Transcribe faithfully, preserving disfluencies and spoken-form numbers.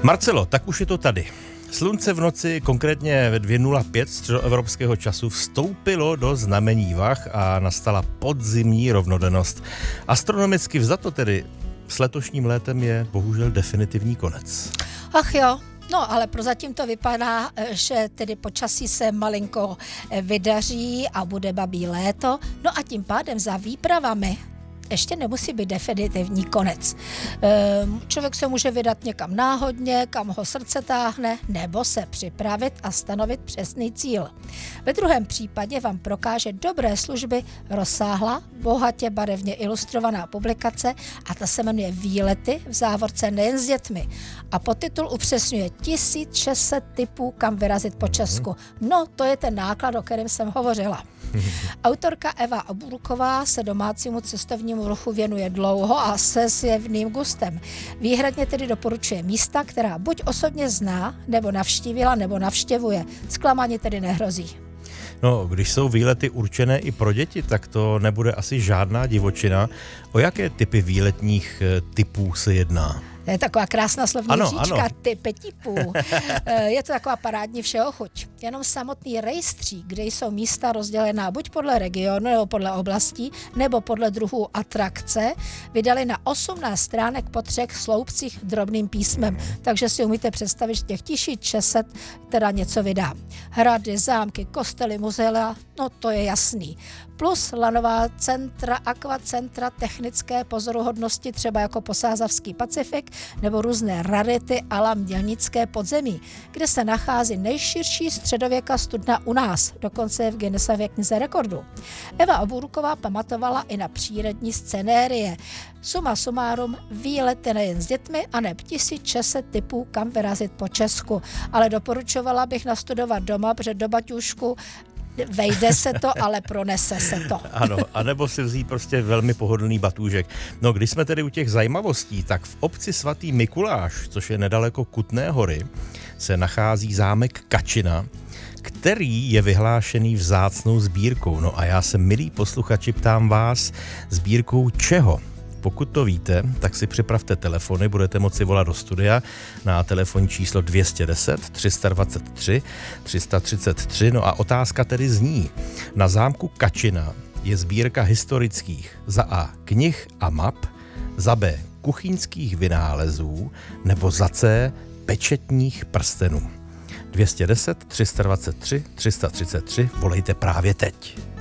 Marcelo, tak už je to tady. Slunce v noci, konkrétně ve dvě nula pět středoevropského času, vstoupilo do znamení vah a nastala podzimní rovnodennost. Astronomicky vzato tedy s letošním létem je bohužel definitivní konec. Ach jo, no ale prozatím to vypadá, že tedy počasí se malinko vydaří a bude babí léto, no a tím pádem za výpravami ještě nemusí být definitivní konec. Člověk se může vydat někam náhodně, kam ho srdce táhne, nebo se připravit a stanovit přesný cíl. Ve druhém případě vám prokáže dobré služby rozsáhlá, bohatě barevně ilustrovaná publikace a ta se jmenuje Výlety v závorce nejen s dětmi. A podtitul upřesňuje tisíc šest set typů, kam vyrazit po Česku. No, to je ten náklad, o kterém jsem hovořila. Autorka Eva Oburková se domácímu cestovnímu ruchu věnuje dlouho a se zjevným gustem. Výhradně tedy doporučuje místa, která buď osobně zná, nebo navštívila, nebo navštěvuje. Zklamání tedy nehrozí. No, když jsou výlety určené i pro děti, tak to nebude asi žádná divočina. O jaké typy výletních typů se jedná? To je taková krásná slovní ano, říčka, ano. typy typů. Je to taková parádní všeochuť. Jenom samotný rejstřík, kde jsou místa rozdělená buď podle regionu nebo podle oblastí, nebo podle druhů atrakce, vydali na osmnáct stránek po třech sloupcích drobným písmem. Takže si umíte představit, že těch tisíc šest set teda něco vydá. Hrady, zámky, kostely, muzea, no to je jasný. Plus lanová centra, akvacentra, technické pozoruhodnosti, třeba jako Posázavský Pacifik, nebo různé rarity a la mělnické podzemí, kde se nachází nejširší středověká studna u nás, dokonce je v Guinnessově knize rekordů. Eva Oburková pamatovala i na přírodní scenérie. Suma sumárum, výlety nejen s dětmi a neb tisíc šest set typů, kam vyrazit po Česku. Ale doporučovala bych nastudovat doma, protože do baťůžku vejde se to, ale pronese se to. Ano, anebo si vzít prostě velmi pohodlný batůžek. No, když jsme tedy u těch zajímavostí, tak v obci svatý Mikuláš, což je nedaleko Kutné Hory, se nachází zámek Kačina, který je vyhlášený vzácnou sbírkou. No a já se, milí posluchači, ptám vás, sbírkou čeho? Pokud to víte, tak si připravte telefony, budete moci volat do studia na telefonní číslo dvě stě deset, tři sta dvacet tři, tři sta třicet tři. No a otázka tedy zní, na zámku Kačina je sbírka historických za A knih a map, za B kuchyňských vynálezů nebo za C pečetních prstenů. dvě stě deset, tři sta dvacet tři, tři sta třicet tři, volejte právě teď.